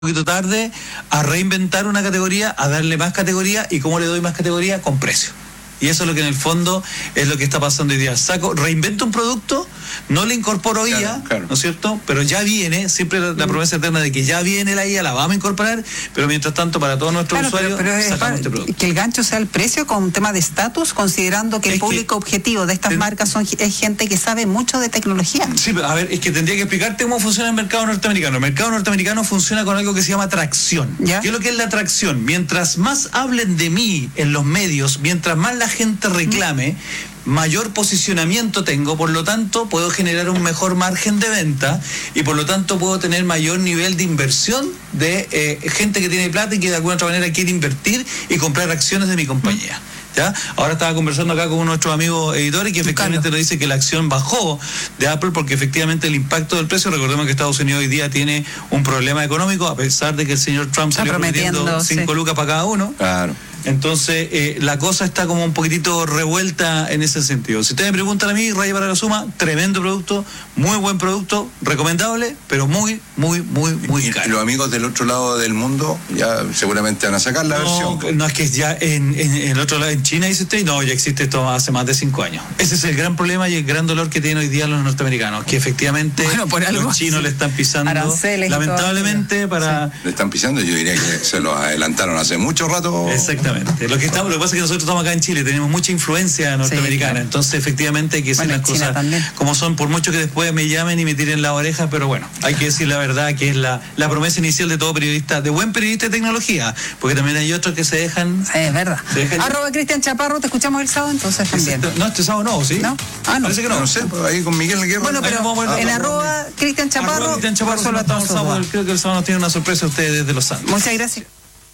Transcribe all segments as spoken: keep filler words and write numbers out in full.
poquito tarde a reinventar una categoría, a darle más categoría. ¿Y cómo le doy más categoría? Con precio. Y eso es lo que en el fondo es lo que está pasando hoy día. Saco, reinvento un producto, no le incorporo I A, claro, claro. ¿no es cierto? Pero ya viene, siempre la, la promesa eterna de que ya viene la I A, la vamos a incorporar, pero mientras tanto para todos nuestros claro, usuarios pero, pero sacamos para, este producto. Que el gancho sea el precio con un tema de estatus, considerando que es el público que, objetivo de estas ten, marcas son, es gente que sabe mucho de tecnología. Sí, pero a ver, es que tendría que explicarte cómo funciona el mercado norteamericano. El mercado norteamericano funciona con algo que se llama atracción. ¿Ya? ¿Qué es lo que es la atracción? Mientras más hablen de mí en los medios, mientras más la gente reclame, mayor posicionamiento tengo, por lo tanto puedo generar un mejor margen de venta y por lo tanto puedo tener mayor nivel de inversión de eh, gente que tiene plata y que de alguna otra manera quiere invertir y comprar acciones de mi compañía. ¿Ya? Ahora estaba conversando acá con uno de nuestros amigos editores que efectivamente nos dice que la acción bajó de Apple porque efectivamente el impacto del precio, recordemos que Estados Unidos hoy día tiene un problema económico a pesar de que el señor Trump salió prometiendo cinco sí. lucas para cada uno. Claro. Entonces, eh, la cosa está como un poquitito revuelta en ese sentido. Si ustedes me preguntan a mí, Raya para la Suma, tremendo producto, muy buen producto, recomendable, pero muy, muy, muy, muy caro. Y los amigos del otro lado del mundo ya seguramente van a sacar la no, versión. No, es que ya en, en, en el otro lado, en China, dice usted, no, ya existe esto hace más de cinco años. Ese es el gran problema y el gran dolor que tienen hoy día los norteamericanos, que efectivamente bueno, por algo los chinos sí. le están pisando, aranceles lamentablemente, para... Sí. Le están pisando, yo diría que se los adelantaron hace mucho rato. Exactamente. Lo que estamos, lo que pasa es que nosotros estamos acá en Chile, tenemos mucha influencia norteamericana, sí, claro. Entonces efectivamente hay que decir bueno, las cosas también. Como son, por mucho que después me llamen y me tiren la oreja, pero bueno, hay que decir la verdad, que es la, la promesa inicial de todo periodista, de buen periodista de tecnología, porque también hay otros que se dejan... Sí, es verdad. Dejan... Arroba Cristian Chaparro, te escuchamos el sábado entonces también. No, este sábado no, ¿sí? ¿No? Ah, no. Parece que no. No sé, pues ahí con Miguel Guerra. Bueno, pero ah, en ah, arroba Cristian Chaparro, arroba Cristian Chaparro solo todos sábado, creo que el sábado nos tiene una sorpresa a ustedes desde Los Santos. Muchas gracias.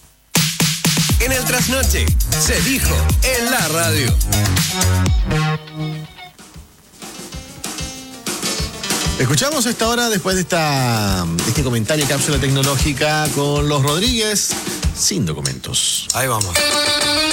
En el trasnoche se dijo en la radio. Escuchamos a esta hora después de esta de este comentario cápsula tecnológica con los Rodríguez sin documentos. Ahí vamos.